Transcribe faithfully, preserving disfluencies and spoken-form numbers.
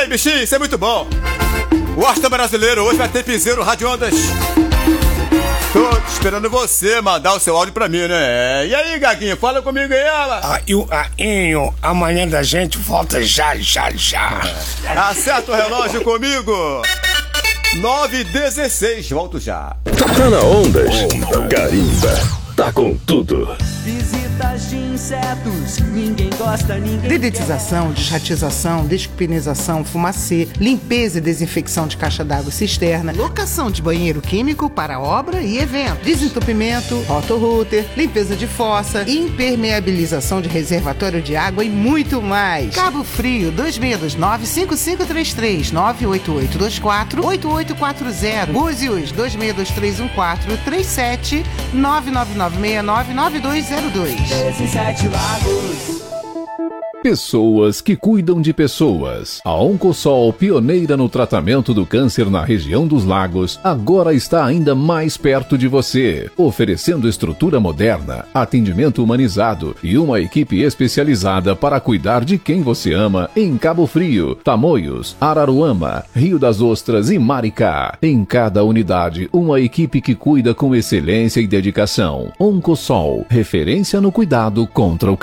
bichinho, isso é muito bom. O Austin brasileiro hoje vai ter piseiro Rádio Ondas. Tô esperando você mandar o seu áudio pra mim, né? E aí, Gaguinho, fala comigo aí, ela. Ah, e o Ainho, amanhã da gente volta já, já, já. Acerta o relógio comigo. nove e dezesseis, volto já. Tá na Ondas. Carimba. Tá com tudo. Visitas de insetos, ninguém gosta, ninguém Dedetização, desratização, descupinização, fumacê, limpeza e desinfecção de caixa d'água e cisterna, locação de banheiro químico para obra e evento, desentupimento, roto-router, limpeza de fossa, impermeabilização de reservatório de água e muito mais. Cabo Frio, dois medos, nove cinco cinco três três, nove oito oito dois quatro, oito oito quatro zero. Búzios, dois medos, três um quatro, três sete, nove nove nove seis nove, nove dois zero dois. Sete Lagos. Pessoas que cuidam de pessoas. A Oncosol, pioneira no tratamento do câncer na região dos lagos, agora está ainda mais perto de você, oferecendo estrutura moderna, atendimento humanizado e uma equipe especializada para cuidar de quem você ama em Cabo Frio, Tamoios, Araruama, Rio das Ostras e Maricá. Em cada unidade, uma equipe que cuida com excelência e dedicação. Oncosol, referência no cuidado contra o